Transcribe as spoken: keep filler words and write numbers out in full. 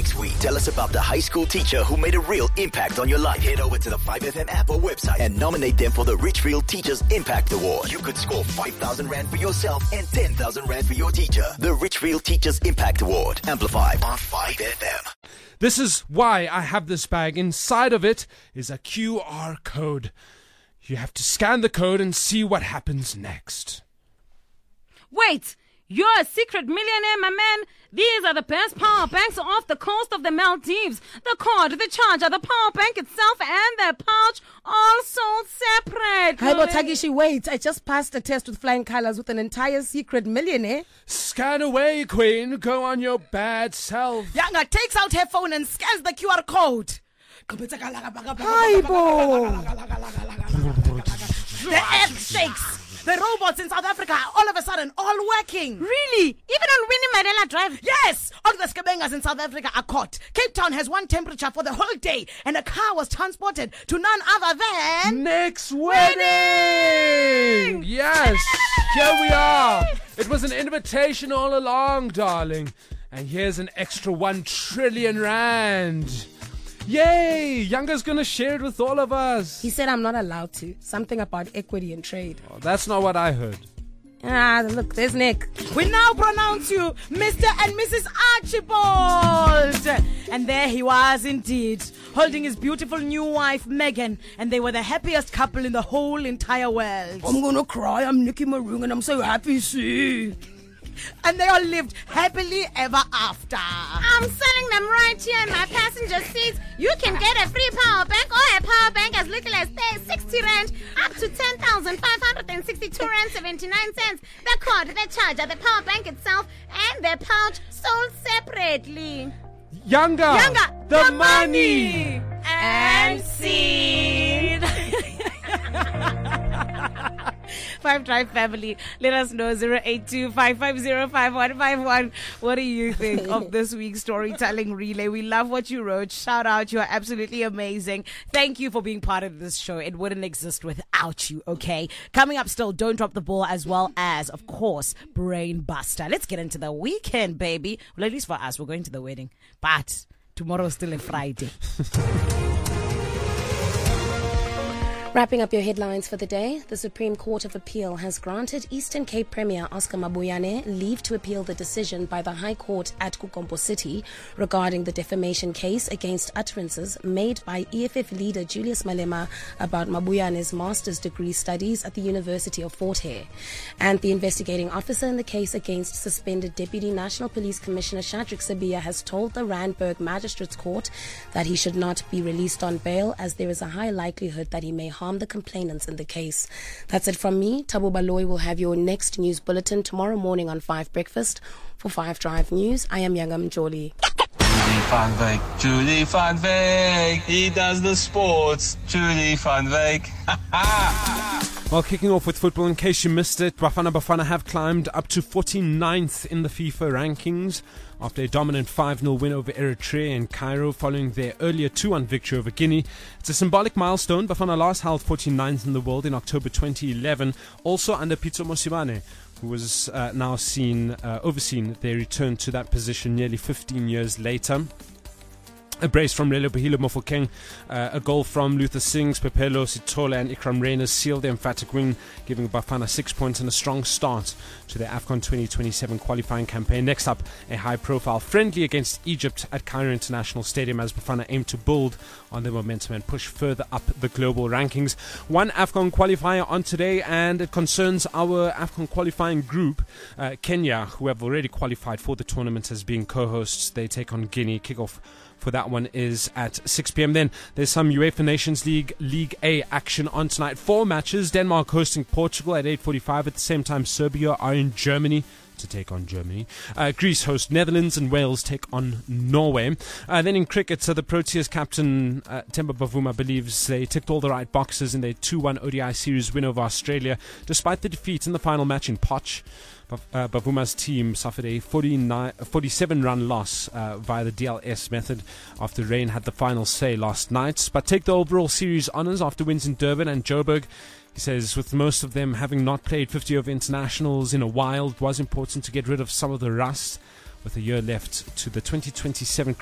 next week. Tell us about the high school teacher who made a real impact on your life. Head over to the five F M app or website and nominate them for the Richfield Teachers Impact Award. You could score five thousand rand for yourself and ten thousand rand for your teacher. The Richfield Teachers Impact Award. Amplified on five F M. This is why I have this bag. Inside of it is a Q R code. You have to scan the code and see what happens next. Wait! You're a secret millionaire, my man. These are the best power banks off the coast of the Maldives. The cord, the charger, the power bank itself, and the pouch all sold separate. Hi, Botagishi, wait. I just passed a test with flying colors with an entire secret millionaire. Scan away, Queen. Go on your bad self. Yanga takes out her phone and scans the Q R code. Hi, Bo. The earth shakes. The robots in South Africa are all of a sudden all working. Really? Even on Winnie Mandela Drive? Yes! All the scabengas in South Africa are caught. Cape Town has one temperature for the whole day, and a car was transported to none other than... Nick's wedding! wedding! Yes! Here we are! It was an invitation all along, darling. And here's an extra one trillion rand. Yay! Younger's gonna share it with all of us. He said I'm not allowed to. Something about equity and trade. Oh, that's not what I heard. Ah, look, there's Nick. We now pronounce you Mister and Missus Archibald. And there he was indeed, holding his beautiful new wife, Megan. And they were the happiest couple in the whole entire world. I'm gonna cry. I'm Nicky Maroon and I'm so happy, see. And they all lived happily ever after. I'm selling them right here in my passenger seats. You can get a free power bank or a power bank as little as sixty rand up to ten thousand five hundred sixty-two rand seventy-nine cents. The cord, the charger, the power bank itself, and the pouch sold separately. Younger, Younger the, the money. money and seed. Five Drive family, let us know zero eight two five five zero five one five one. What do you think of this week's storytelling relay? We love what you wrote. Shout out, you are absolutely amazing. Thank you for being part of this show. It wouldn't exist without you, okay? Coming up still, Don't Drop the Ball, as well as, of course, Brain Buster. Let's get into the weekend, baby. Well, at least for us, we're going to the wedding, but tomorrow's still a Friday. Wrapping up your headlines for the day, the Supreme Court of Appeal has granted Eastern Cape Premier Oscar Mabuyane leave to appeal the decision by the High Court at Kukompo City regarding the defamation case against utterances made by E F F leader Julius Malema about Mabuyane's master's degree studies at the University of Fort Hare. And the investigating officer in the case against suspended Deputy National Police Commissioner Shadrack Sibiya has told the Randburg Magistrates Court that he should not be released on bail, as there is a high likelihood that he may harm the complainants in the case. That's it from me. Tabo Baloy will have your next news bulletin tomorrow morning on five Breakfast. For five Drive News, I am Yangam Jolie. Julie van Wyk, Julie van Wyk, he does the sports, Julie van Wyk. Well, kicking off with football, in case you missed it, Bafana Bafana have climbed up to forty-ninth in the FIFA rankings after a dominant five nil win over Eritrea in Cairo following their earlier two one victory over Guinea. It's a symbolic milestone. Bafana last held forty-ninth in the world in October twenty eleven, also under Pitso Mosimane, who was uh, now seen, uh, overseen their return to that position nearly fifteen years later. A brace from Relo Bahilo Mofokeng, uh, a goal from Luther Sings, Pepelo Sitola and Ikram Reyners sealed the emphatic win, giving Bafana six points and a strong start to their AFCON twenty twenty-seven qualifying campaign. Next up, a high-profile friendly against Egypt at Cairo International Stadium as Bafana aim to build on their momentum and push further up the global rankings. One AFCON qualifier on today, and it concerns our AFCON qualifying group, uh, Kenya, who have already qualified for the tournament as being co-hosts. They take on Guinea. Kickoff for that one is at six p.m. Then there's some UEFA Nations League League A action on tonight. Four matches. Denmark hosting Portugal at eight forty-five. At the same time, Serbia are in Germany to take on Germany. Uh, Greece host Netherlands and Wales take on Norway. Uh, then in cricket, so the Proteas captain uh, Temba Bavuma believes they ticked all the right boxes in their two one O D I series win over Australia, despite the defeat in the final match in Poch. Uh, Bavuma's team suffered a forty-seven run loss uh, via the D L S method after rain had the final say last night, but take the overall series honours after wins in Durban and Joburg. He says with most of them having not played fifty over internationals in a while, it was important to get rid of some of the rust with a year left to the twenty twenty-seven